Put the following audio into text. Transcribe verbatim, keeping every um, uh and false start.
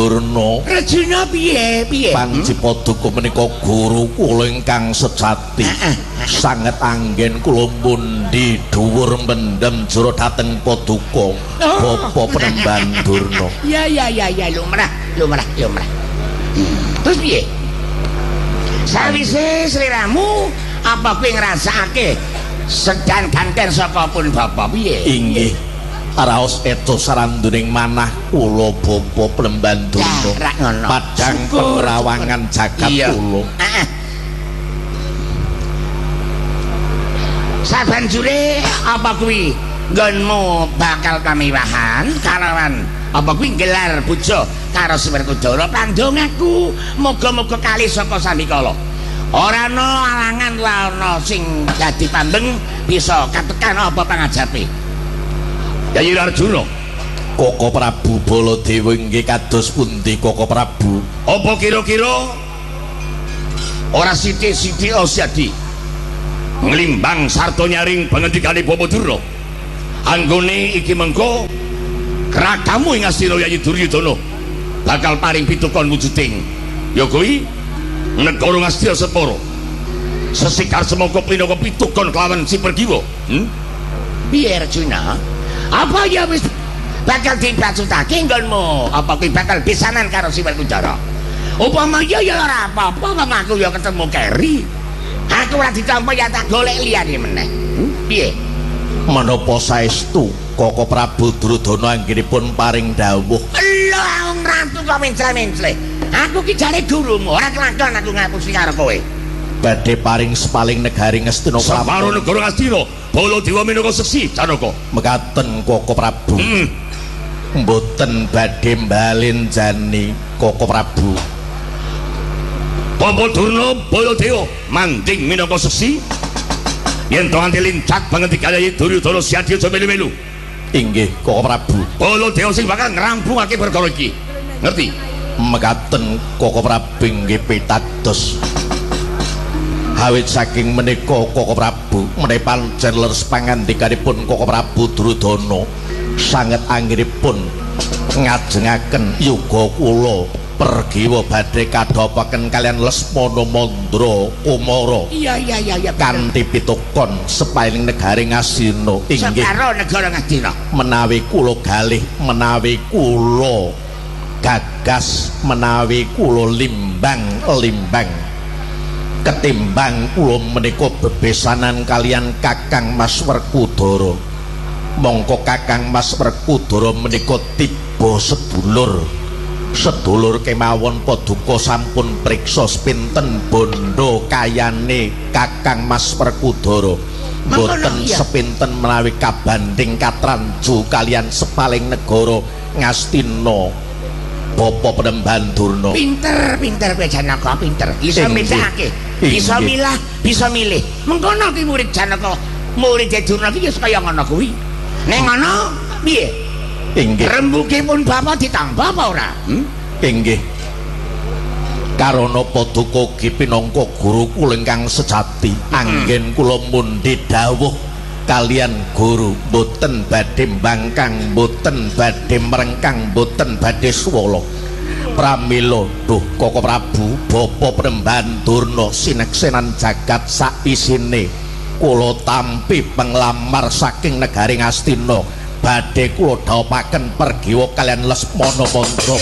Durna. Rejina piye piye? Panji Paduka menika guru kula ingkang sejati. Sanget anggen kula pundi dhuwur mendem jero dhateng Paduka. Bapa Penemban Durna. Ya ya ya ya lumrah, lumrah, lumrah. Terus piye? Sawise sliramu apa kowe ngrasakake sedan ganten saka pun Bapak piye? Inggih. Raos eto saranduning manah kula Bapa Penemban Durna. Padang pengrawangan jagat kula. Heeh. Sabanjure apa kuwi nggonmu bakal kamiwahan kalawan apa kuwi gelar puja karo Werkudara pandongaku muga-muga kalih saka sandikala. Ora ana alangan lan ana sing dadi pambeng bisa katekan apa pangajape. Yayi Arjuna, Koko Prabu Baladewa inggih kados pundi Koko Prabu? Apa kira-kira ora sithik-sithik Osyadi nglimbang sarta nyaring pangendikane Bapa Durna. Anggone iki mengko krakamu ing Astina Yayi Duryudana bakal paring pitukon wujuding ya kuwi negara Ngastina Separa. Sesikar semangka pinaka pitukon kelawan si Pergiwa. Hmm? Piye Arjuna? Apa ya wis bakal dipacutake nggonmu? Apa kuwi bakal pisanan karo si Werkudara? Upama ya ya ora apa-apa, wong aku ya ketemu Keri. Aku ora ditampa ya tak golek liyane meneh. Piye? Menapa saestu Koko Prabu Duryudana anggenipun paring dawuh? Lho wong ratu kok mencle-mencle. Aku ki jare gurumu, ora kelakon aku ngapusi karo kowe. Badhe paring sepaling negari Ngastina Prabu. Separo negara Ngastina, Baladewa minangka seksi Janaka. Mekaten Koko Prabu. Hmm. Mboten badhe mbalenjani Koko Prabu. Bapa Durna Baladewa manding minangka seksi yen to nganti lincak pangendika Yayi Duryudana siadi aja melu-melu. Inggih Koko Prabu. Baladewa sing bakal ngrampungake perkara iki. Ngerti? Mekaten Koko Prabu inggih pitados. Awit saking menika Koko Prabu menawi pancen leres pangandikanipun Koko Prabu Duryudana sanget anggenipun ngajengaken yuga kula Pergiwa badhe kadhapaken kalian Lesmana Mandra Kumara. Iya iya iya iya kanthi pitukon sepaling negari Ngastina inggih separo negara Ngastina. Menawi kula galih, menawi kula gagas, menawi kula limbang-limbang ketimbang kula menika bebesanan kalian Kakang Mas Werkudara. Mongko Kakang Mas Werkudara menika tiba sedulur. Sedulur kemawon Paduka sampun priksa sepinten bondo kayane Kakang Mas Werkudara. Boten sepinten menawi kabanding katranju kalian sepaling negara Ngastina Bapa Penemban Durna. Pinter, pinter kowe Janaka, pinter. Bisa midhake. Bisa milah, bisa milih. Mengkono ki murid Janaka, murid Durna ki ya kaya ngono kuwi. Ning ngono piye? Inggih. Rembugipun Bapak ditambah apa ora? Hmm? Inggih. Karana Paduka ugi pinangka guru kula ingkang sejati, anggen kula mundi dawuh kalian guru boten badhe mbangkang, boten badhe merengkang, boten badhe swala. Pramila duh Koko Prabu Bapa Penemban Durna sineksenan jagat sak isine kula tampi penglamar saking negari Ngastina badhe kula dhawuhaken Pergiwa kalian Lesmana Mandra